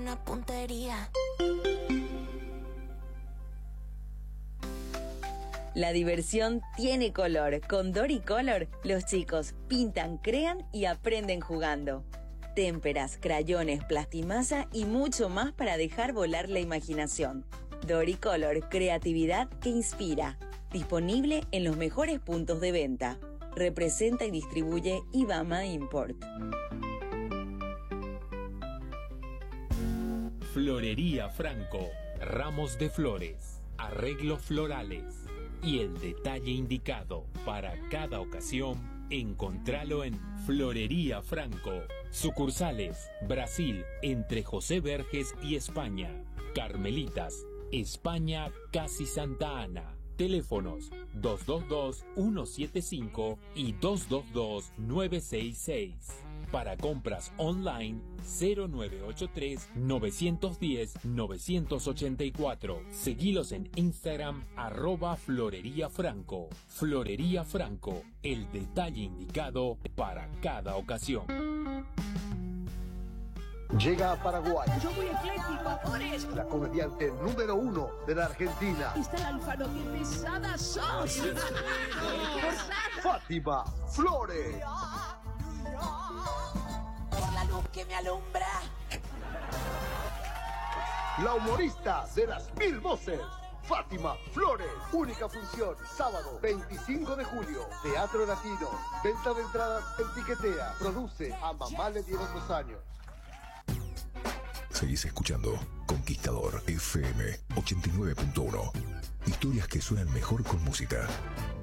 buena puntería. La diversión tiene color. Con Doricolor, los chicos pintan, crean y aprenden jugando. Témperas, crayones, plastimasa y mucho más para dejar volar la imaginación. Doricolor, creatividad que inspira. Disponible en los mejores puntos de venta. Representa y distribuye Ibama Import. Florería Franco. Ramos de flores, arreglos florales y el detalle indicado para cada ocasión. Encontralo en Florería Franco. Sucursales: Brasil, entre José Verges y España. Carmelitas, España, Casi Santa Ana. Teléfonos 222-175 y 222-966. Para compras online 0983-910-984. Seguilos en Instagram @Florería Franco. Florería Franco, el detalle indicado para cada ocasión. Llega a Paraguay. Yo muy ecléctico, amores. La comediante número 1 de la Argentina. Está el Alfano, qué pesada sos. Fátima Flores. Por la luz que me alumbra. La humorista de las 1000 voces. Fátima Flores. Única función, sábado 25 de julio. Teatro Latino. Venta de entradas en Tiquetea. Produce a Mamá le dieron 2 años. Seguís escuchando Conquistador FM 89.1. Historias que suenan mejor con música.